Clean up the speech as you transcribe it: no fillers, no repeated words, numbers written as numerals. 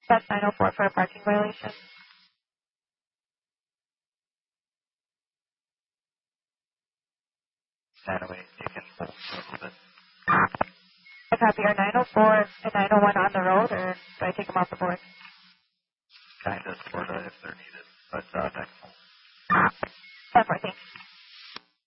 That's 904 for a parking violation. You can hold for a little bit. I copy. Are 904 and 901 on the road, or do I take them off the board? Kind of, sort of, if they're needed. But next one. That's right, thanks.